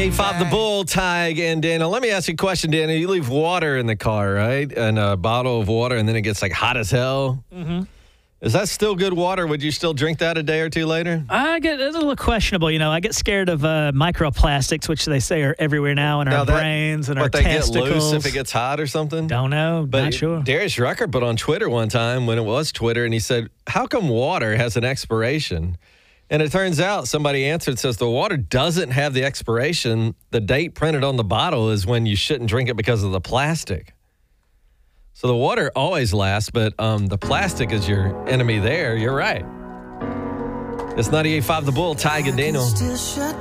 98.5 The Bull, Tig and Daniel. Let me ask you a question, Daniel. You leave water in the car, right? And a bottle of water, and then it gets like hot as hell. Mm-hmm. Is that still good water? Would you still drink that a day or two later? It's a little questionable. I get scared of microplastics, which they say are everywhere now in our brains and our testicles. But they get loose if it gets hot or something? Don't know. But not sure. Darius Rucker put on Twitter one time when it was Twitter, and he said, how come water has an expiration? And it turns out somebody answered, says the water doesn't have the expiration. The date printed on the bottle is when you shouldn't drink it because of the plastic. So the water always lasts, but the plastic is your enemy there. You're right. It's 98.5 The Bull, Tig and Daniel.